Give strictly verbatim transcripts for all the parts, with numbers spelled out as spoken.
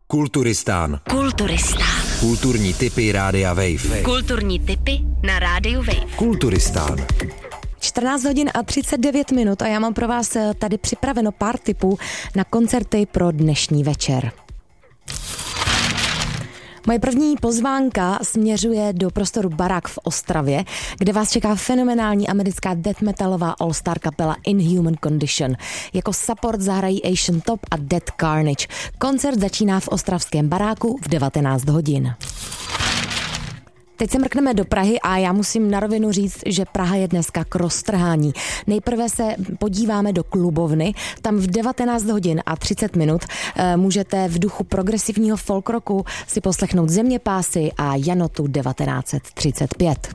Kulturistán. Kulturistán. Kulturní tipy Rádia Wave. Kulturní tipy na Rádiu Wave. Kulturistán. čtrnáct hodin a třicet devět minut a já mám pro vás tady připraveno pár tipů na koncerty pro dnešní večer. Moje první pozvánka směřuje do prostoru Barák v Ostravě, kde vás čeká fenomenální americká death metalová all-star kapela Inhuman Condition. Jako support zahrají Asian Top a Dead Carnage. Koncert začíná v ostravském Baráku v devatenáct hodin. Teď se mrkneme do Prahy a já musím na rovinu říct, že Praha je dneska k roztrhání. Nejprve se podíváme do klubovny, tam v devatenáct hodin a třicet minut e, můžete v duchu progresivního folk rocku si poslechnout Zeměpásy a Janotu devatenáct třicet pět.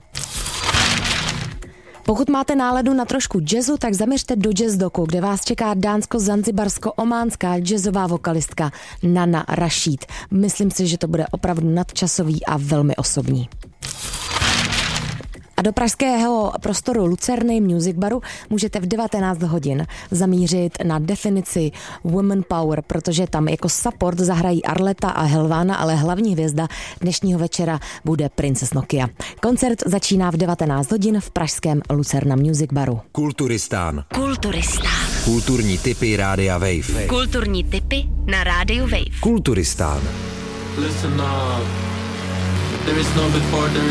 Pokud máte náladu na trošku jazzu, tak zaměřte do Jazz Doku, kde vás čeká dánsko-zanzibarsko-ománská jazzová vokalistka Nana Rashid. Myslím si, že to bude opravdu nadčasový a velmi osobní. A do pražského prostoru Lucerny Music Baru můžete v devatenáct hodin zamířit na definici Woman Power, protože tam jako support zahrají Arleta a Helvána, ale hlavní hvězda dnešního večera bude Princess Nokia. Koncert začíná v devatenáct hodin v pražském Lucerna Music Baru. Kulturistán. Kulturistán. Kulturní tipy Rádia Wave. Kulturní tipy na Rádiu Wave. Kulturistán. Listen up. There is no before, there